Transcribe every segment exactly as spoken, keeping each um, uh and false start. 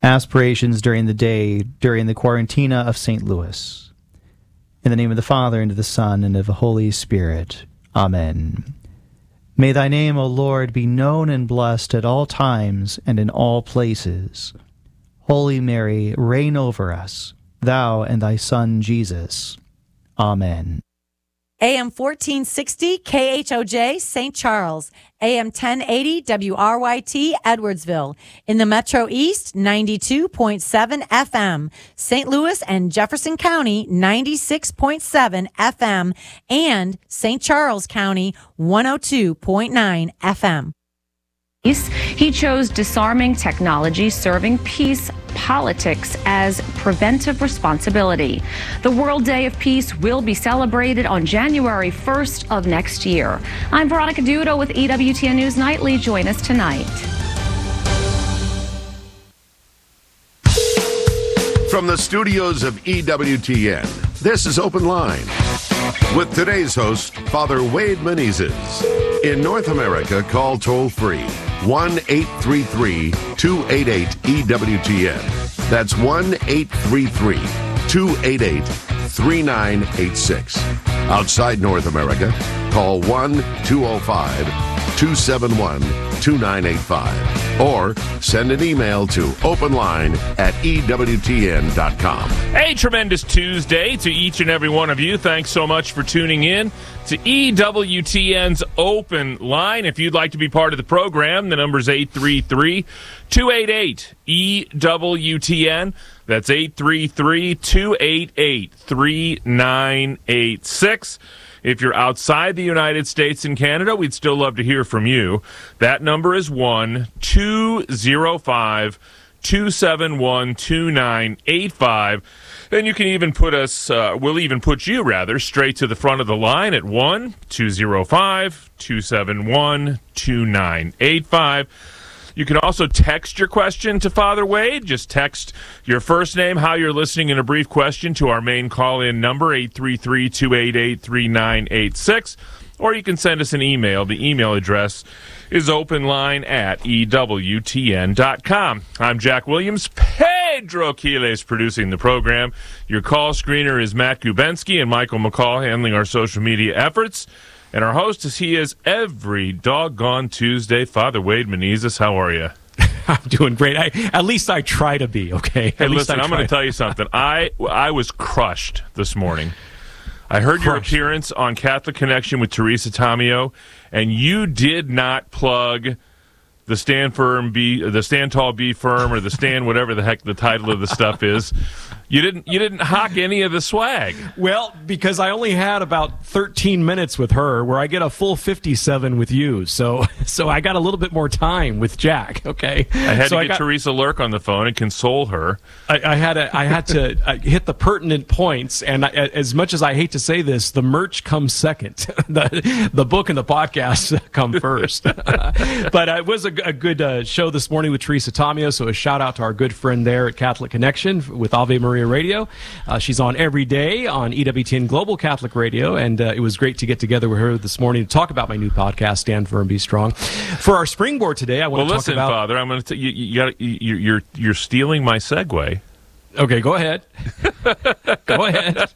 aspirations during the day during the Quarantina of Saint Louis. In the name of the Father, and of the Son, and of the Holy Spirit. Amen. May thy name, O Lord, be known and blessed at all times and in all places. Holy Mary, reign over us, thou and thy Son Jesus. Amen. A M fourteen sixty K H O J Saint Charles, A M ten eighty W R Y T Edwardsville, in the Metro East ninety-two point seven F M, Saint Louis and Jefferson County ninety-six point seven F M, and Saint Charles County one oh two point nine F M. He chose disarming technology serving peace politics as preventive responsibility. The World Day of Peace will be celebrated on January first of next year. I'm Veronica Dudo with E W T N News Nightly. Join us tonight. From the studios of E W T N, this is Open Line with today's host, Father Wade Menezes. In North America, call toll-free one eight three three, two eight eight, E W T N. That's one eight three three, two eight eight, three nine eight six. Outside North America, call one two oh five, two seven one, two nine eight five or send an email to openline at E W T N dot com. A tremendous Tuesday to each and every one of you. Thanks so much for tuning in to E W T N's Open Line. If you'd like to be part of the program, the number's eight three three, two eight eight, E W T N. That's eight three three, two eight eight, three nine eight six. If you're outside the United States and Canada, we'd still love to hear from you. That number is one two oh five, two seven one, two nine eight five. Then you can even put us, uh, we'll even put you, rather, straight to the front of the line at one two oh five, two seven one, two nine eight five. You can also text your question to Father Wade. Just text your first name, how you're listening, and a brief question to our main call-in number, eight three three, two eight eight, three nine eight six. Or you can send us an email. The email address is openline at E W T N dot com. I'm Jack Williams. Pedro Quiles producing the program. Your call screener is Matt Gubensky and Michael McCall handling our social media efforts. And our host, as he is every doggone Tuesday, Father Wade Menezes. How are you? I'm doing great. I, at least I try to be, okay? Hey, at listen, I'm going to tell you something. I, I was crushed this morning. I heard crushed. your appearance on Catholic Connection with Teresa Tomeo, and you did not plug the Stand Firm, Be the Stand Tall, Be Firm, or the Stand whatever the heck the title of the stuff is. You didn't you didn't hawk any of the swag. Well, because I only had about thirteen minutes with her, where I get a full fifty-seven with you. So so I got a little bit more time with Jack. Okay, I had so to I get got, Teresa Lurk on the phone and console her. I, I had a, I had to uh, hit the pertinent points, and I, as much as I hate to say this, the merch comes second. the The book and the podcast come first. But uh, it was a, a good uh, show this morning with Teresa Tomeo. So a shout out to our good friend there at Catholic Connection with Ave Maria Radio. Uh, she's on every day on E W T N Global Catholic Radio, and uh, it was great to get together with her this morning to talk about my new podcast, Stand Firm, Be Strong. For our springboard today, I want well, to talk listen, about... Well, listen, Father, I'm going to you, you got you, you're you're stealing my segue. Okay, go ahead. Go ahead.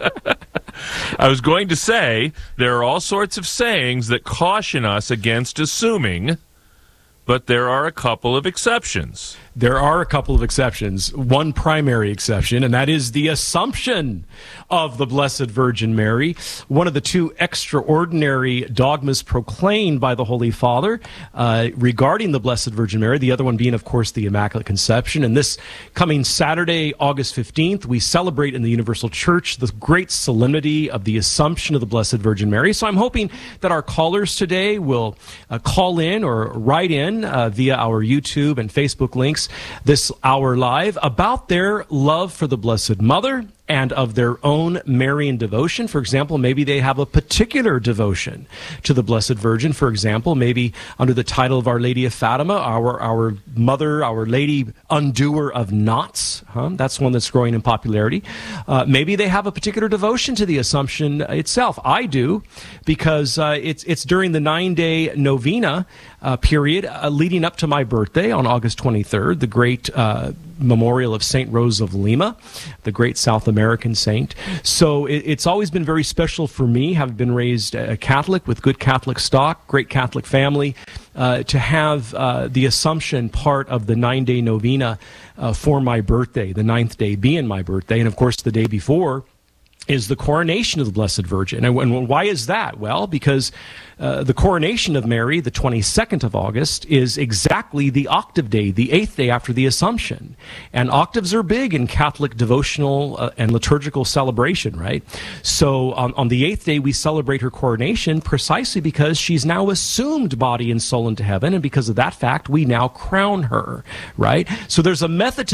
I was going to say there are all sorts of sayings that caution us against assuming, but there are a couple of exceptions. There are a couple of exceptions. One primary exception, and that is the assumption of the Blessed Virgin Mary, one of the two extraordinary dogmas proclaimed by the Holy Father uh, regarding the Blessed Virgin Mary, the other one being, of course, the Immaculate Conception. And this coming Saturday, August fifteenth, we celebrate in the Universal Church the great solemnity of the Assumption of the Blessed Virgin Mary. So I'm hoping that our callers today will uh, call in or write in uh, via our YouTube and Facebook links this hour live about their love for the Blessed Mother and of their own Marian devotion. For example, maybe they have a particular devotion to the Blessed Virgin. For example, maybe under the title of Our Lady of Fatima, our our Mother, Our Lady Undoer of Knots. Huh? That's one that's growing in popularity. Uh, maybe they have a particular devotion to the Assumption itself. I do, because uh, it's it's during the nine-day novena uh, period uh, leading up to my birthday on August twenty-third, the great uh, memorial of Saint Rose of Lima, the great South American saint. So it, it's always been very special for me, having been raised a Catholic with good Catholic stock, great Catholic family, uh, to have uh, the Assumption part of the nine-day novena uh, for my birthday, the ninth day being my birthday. And of course, the day before is the coronation of the Blessed Virgin. And, and why is that? Well, because uh, the coronation of Mary, the twenty-second of August, is exactly the octave day, the eighth day after the Assumption. And octaves are big in Catholic devotional uh, and liturgical celebration, right? So um, on the eighth day, we celebrate her coronation precisely because she's now assumed body and soul into heaven. And because of that fact, we now crown her, right? So there's a method to